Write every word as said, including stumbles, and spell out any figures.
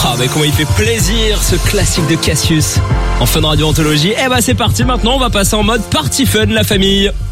Ah mais comment il fait plaisir ce classique de Cassius en Fun Radio Anthologie. Eh bah c'est parti, maintenant on va passer en mode party fun la famille.